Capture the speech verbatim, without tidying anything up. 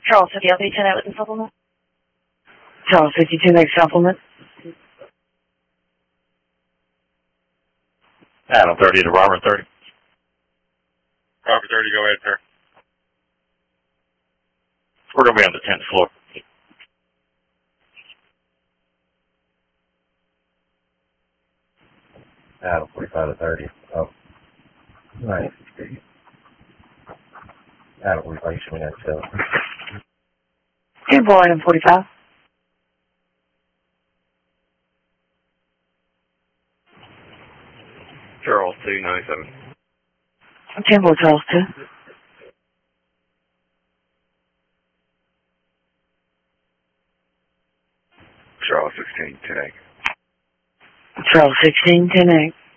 Charles fifty, L B ten eight with the supplement. Charles fifty-two, make supplement. Adam thirty to Robert thirty. Robert thirty, go ahead, sir. We're going to be on the tenth floor. Adam forty-five to thirty. Oh. Nice. Adam forty-five, you should be next to ten four, Adam forty-five. Charles two ninety-seven. ten four, Charles two. Charles sixteen, ten eight. Charles sixteen, ten eight.